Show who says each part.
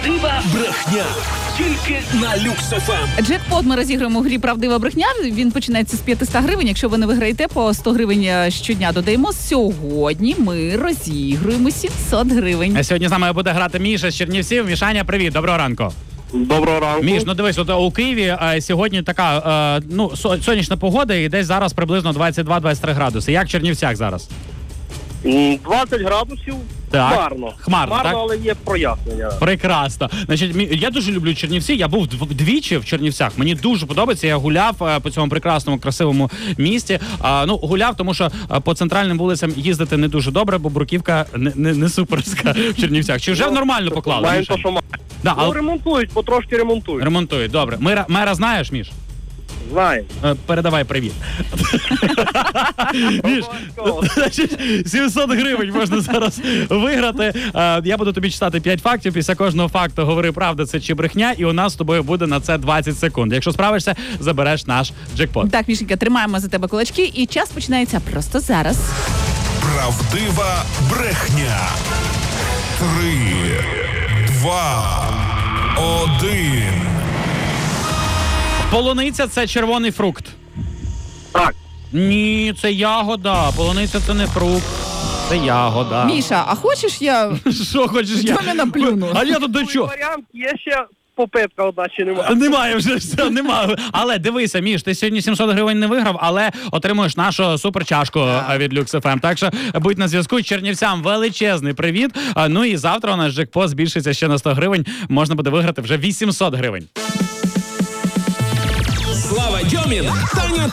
Speaker 1: Правдива брехня. Тільки на Люкс ФМ.
Speaker 2: Джекпот ми розіграємо у грі «Правдива брехня». Він починається з 500 гривень. Якщо ви не виграєте, по 100 гривень щодня додаємо. Сьогодні ми розігруємо 700 гривень.
Speaker 3: А сьогодні з нами буде грати Міша з Чернівців. Мішаня, привіт, доброго ранку.
Speaker 4: Доброго ранку.
Speaker 3: Міш, ну дивись, от у Києві сьогодні така сонячна погода і десь зараз приблизно 22-23 градуси. Як в Чернівцях зараз?
Speaker 4: 20 градусів.
Speaker 3: Так.
Speaker 4: Хмарно,
Speaker 3: так?
Speaker 4: але є прояснення.
Speaker 3: Прекрасно. Значить, я дуже люблю Чернівці. Я був двічі в Чернівцях. Мені дуже подобається. Я гуляв по цьому прекрасному, красивому місті. Гуляв, тому що по центральним вулицям їздити не дуже добре, бо бруківка не суперська в Чернівцях. Чи вже нормально поклали?
Speaker 4: Маємо то, що маємо.
Speaker 3: Да, але...
Speaker 4: Ремонтують, потрошки ремонтують.
Speaker 3: Ремонтують, добре. Мера знаєш, Міш?
Speaker 4: Знаємо.
Speaker 3: Передавай привіт. Міш, 700 гривень можна зараз виграти. Я буду тобі читати 5 фактів. Після кожного факту говори, правда це чи брехня, і у нас з тобою буде на це 20 секунд. Якщо справишся, забереш наш джекпот.
Speaker 2: Так, Мішенька, тримаємо за тебе кулачки, і час починається просто зараз.
Speaker 5: Правдива брехня. 3, 2, 1.
Speaker 3: Полуниця – це червоний фрукт.
Speaker 4: Так.
Speaker 3: Ні, це ягода. Полуниця – це не фрукт. Це ягода.
Speaker 2: Міша, а хочеш я...
Speaker 3: Що хочеш я?
Speaker 2: Що мене плюну?
Speaker 3: А я тут до чого?
Speaker 4: Варіант є ще попитка одна, чи немає.
Speaker 3: Немає вже, все, немає. Але дивися, Міш, ти сьогодні 700 гривень не виграв, але отримуєш нашу суперчашку від Люкс ФМ. Так що будь на зв'язку. Чернівцям величезний привіт. Ну і завтра у нас джекпот збільшиться ще на 100 гривень. Можна буде виграти вже 800 гривень.
Speaker 1: Слава Дьомін, Таня